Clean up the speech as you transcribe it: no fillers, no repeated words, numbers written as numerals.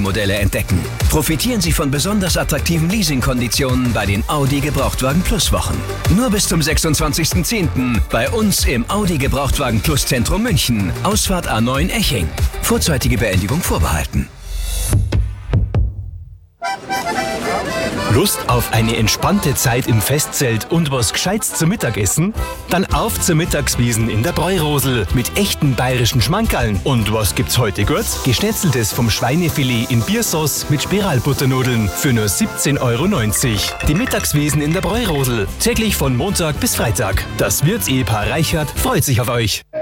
Modelle entdecken. Profitieren Sie von besonders attraktiven Leasingkonditionen bei den Audi Gebrauchtwagen Plus Wochen. Nur bis zum 26.10. bei uns im Audi Gebrauchtwagen Plus Zentrum München. Ausfahrt A9 Eching. Vorzeitige Beendigung vorbehalten. Lust auf eine entspannte Zeit im Festzelt und was Gescheites zum Mittagessen? Dann auf zur Mittagswiesen in der Bräurosel mit echten bayerischen Schmankerln. Und was gibt's heute gut? Geschnetzeltes vom Schweinefilet in Biersauce mit Spiralbutternudeln für nur 17,90 €. Die Mittagswiesen in der Bräurosel. Täglich von Montag bis Freitag. Das Wirtsehepaar Reichert freut sich auf euch.